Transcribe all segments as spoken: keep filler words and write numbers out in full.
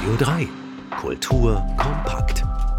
Radio drei. Kultur kompakt.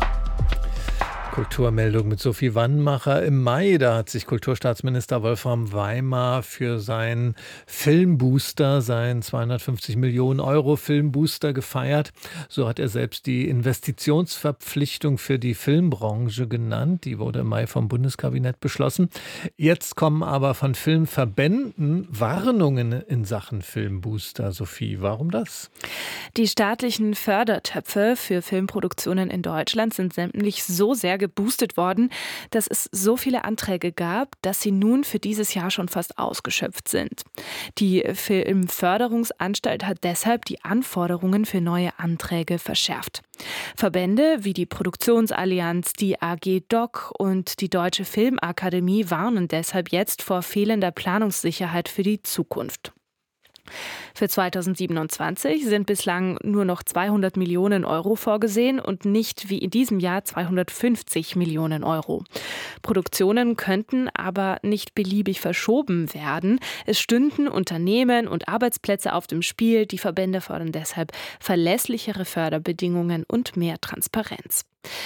Kulturmeldung mit Sophie Wannmacher. Im Mai, da hat sich Kulturstaatsminister Wolfram Weimar für seinen Filmbooster, seinen zweihundertfünfzig Millionen Euro Filmbooster gefeiert. So hat er selbst die Investitionsverpflichtung für die Filmbranche genannt. Die wurde im Mai vom Bundeskabinett beschlossen. Jetzt kommen aber von Filmverbänden Warnungen in Sachen Filmbooster. Sophie, warum das? Die staatlichen Fördertöpfe für Filmproduktionen in Deutschland sind sämtlich so sehr geboostet worden, dass es so viele Anträge gab, dass sie nun für dieses Jahr schon fast ausgeschöpft sind. Die Filmförderungsanstalt hat deshalb die Anforderungen für neue Anträge verschärft. Verbände wie die Produktionsallianz, die A G Doc und die Deutsche Filmakademie warnen deshalb jetzt vor fehlender Planungssicherheit für die Zukunft. Für zweitausendsiebenundzwanzig sind bislang nur noch zweihundert Millionen Euro vorgesehen und nicht wie in diesem Jahr zweihundertfünfzig Millionen Euro. Produktionen könnten aber nicht beliebig verschoben werden. Es stünden Unternehmen und Arbeitsplätze auf dem Spiel. Die Verbände fordern deshalb verlässlichere Förderbedingungen und mehr Transparenz.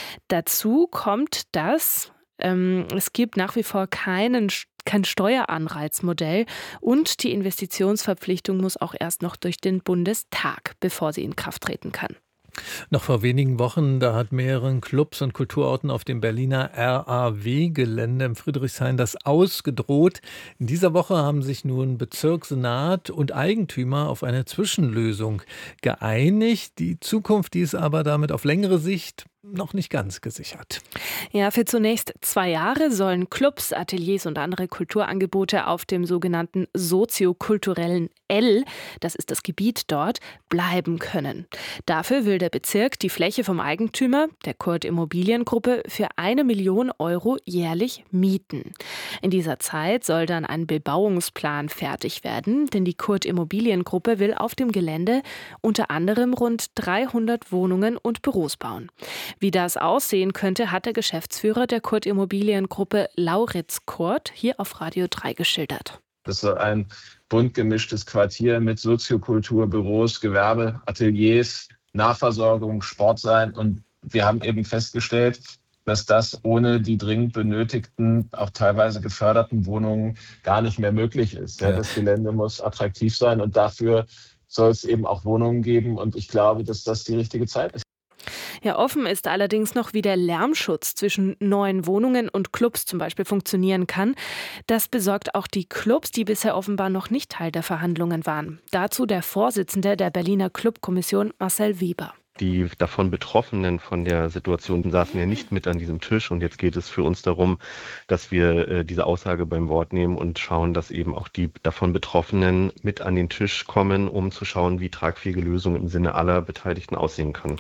Dazu kommt, dass ähm, es gibt nach wie vor keinen kein Steueranreizmodell und die Investitionsverpflichtung muss auch erst noch durch den Bundestag, bevor sie in Kraft treten kann. Noch vor wenigen Wochen, da hat mehreren Clubs und Kulturorten auf dem Berliner R A W-Gelände im Friedrichshain das Aus gedroht. In dieser Woche haben sich nun Bezirkssenat und Eigentümer auf eine Zwischenlösung geeinigt. Die Zukunft, die ist aber damit auf längere Sicht noch nicht ganz gesichert. Ja, für zunächst zwei Jahre sollen Clubs, Ateliers und andere Kulturangebote auf dem sogenannten soziokulturellen L, das ist das Gebiet dort, bleiben können. Dafür will der Bezirk die Fläche vom Eigentümer, der Kurt Immobiliengruppe, für eine Million Euro jährlich mieten. In dieser Zeit soll dann ein Bebauungsplan fertig werden, denn die Kurt Immobiliengruppe will auf dem Gelände unter anderem rund dreihundert Wohnungen und Büros bauen. Wie das aussehen könnte, hat der Geschäftsführer der Kurt Immobiliengruppe, Lauritz Kurt, hier auf Radio drei geschildert. Das soll ein bunt gemischtes Quartier mit Soziokultur, Büros, Gewerbe, Ateliers, Nahversorgung, Sport sein. Und wir haben eben festgestellt, dass das ohne die dringend benötigten, auch teilweise geförderten Wohnungen gar nicht mehr möglich ist. Ja, das Gelände muss attraktiv sein und dafür soll es eben auch Wohnungen geben. Und ich glaube, dass das die richtige Zeit ist. Ja, offen ist allerdings noch, wie der Lärmschutz zwischen neuen Wohnungen und Clubs zum Beispiel funktionieren kann. Das besorgt auch die Clubs, die bisher offenbar noch nicht Teil der Verhandlungen waren. Dazu der Vorsitzende der Berliner Clubkommission, Marcel Weber. Die davon Betroffenen von der Situation saßen ja nicht mit an diesem Tisch und jetzt geht es für uns darum, dass wir äh, diese Aussage beim Wort nehmen und schauen, dass eben auch die davon Betroffenen mit an den Tisch kommen, um zu schauen, wie tragfähige Lösungen im Sinne aller Beteiligten aussehen können.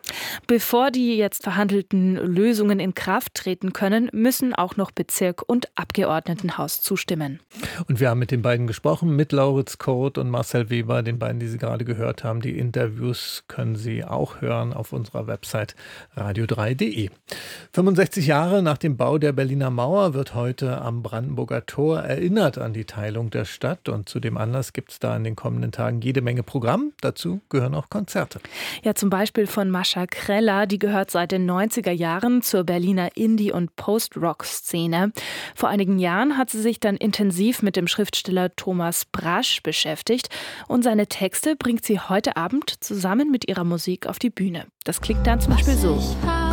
Bevor die jetzt verhandelten Lösungen in Kraft treten können, müssen auch noch Bezirk und Abgeordnetenhaus zustimmen. Und wir haben mit den beiden gesprochen, mit Lauritz Kurt und Marcel Weber, den beiden, die Sie gerade gehört haben. Die Interviews können Sie auch hören auf unserer Website radio drei punkt de. fünfundsechzig Jahre nach dem Bau der Berliner Mauer wird heute am Brandenburger Tor erinnert an die Teilung der Stadt. Und zu dem Anlass gibt es da in den kommenden Tagen jede Menge Programm. Dazu gehören auch Konzerte. Ja, zum Beispiel von Mascha Kreller, die gehört seit den neunziger Jahren zur Berliner Indie- und Post-Rock-Szene. Vor einigen Jahren hat sie sich dann intensiv mit dem Schriftsteller Thomas Brasch beschäftigt und seine Texte bringt sie heute Abend zusammen mit ihrer Musik auf die Bühne. Das klingt dann zum Beispiel so.